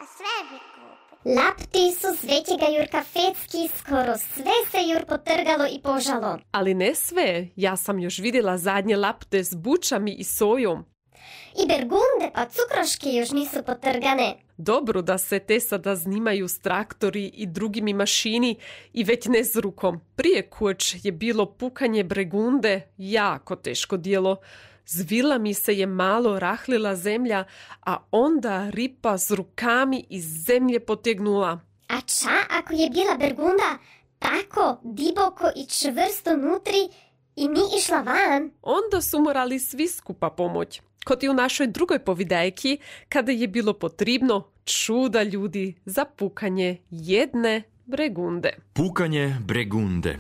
sve bi kupio. Lapti su Svećega Jurka Fecki, skoro sve se Jur potrgalo i požalo. Ali ne sve, ja sam još vidjela zadnje lapte s bučami i sojom. I bergunde pa cukroške još nisu potrgane. Dobro da se te sada znimaju s traktori i drugimi mašini i već ne s rukom. Prije kuć je bilo pukanje bregunde jako teško djelo. Zvila mi se je malo rahlila zemlja, a onda ripa s rukami iz zemlje potegnula. A ča ako je bila bergunda tako diboko i čvrsto nutri i ni išla van? Onda su morali svi skupa pomoć. Kod i u našoj drugoj povidajki, kada je bilo potrebno čuda ljudi za pukanje jedne bregunde. Pukanje bregunde.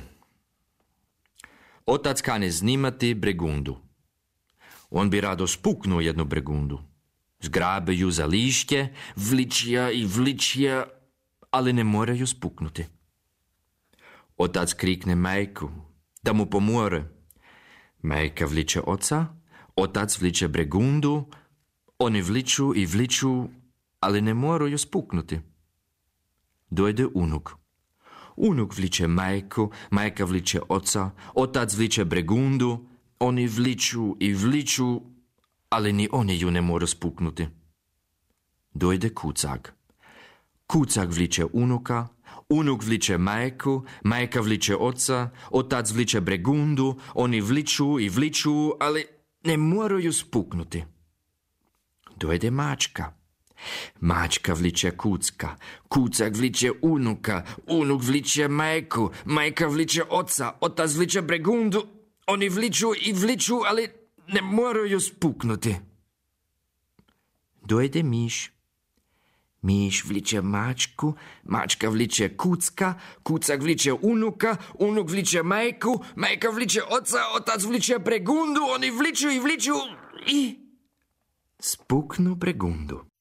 Otac kane znimati bregundu. On bi rado spuknuo jednu bregundu. Zgrabe ju za lišće, vličija, ali ne moraju spuknuti. Otac krikne majku, da mu pomore. Majka vliče oca, otac vliče bregundu, oni vliču, ali ne moraju spuknuti. Dojde unuk. Unuk vliče majku, majka vliče oca, otac vliče bregundu, oni vliču, ali ni oni ju ne moru spuknuti. Dojde kucak. Kucak vliče unuka, unuk vliče majku, majka vliče oca, otac vliče bregundu, oni vliču, ali ne moraju spuknuti. Dojde mačka. Mačka vliče kucka, kucak vliče unuka, unuk vliče majku, majka vliče oca, otac vliče bregundu, oni vliču, ali ne moraju spuknuti. Dojde miš. Miš vliče mačku, mačka vliče kucka, kucak vliče unuka, unuk vliče majku, majka vliče oca, otac vliče bregundu, oni vliču i spuknu bregundu.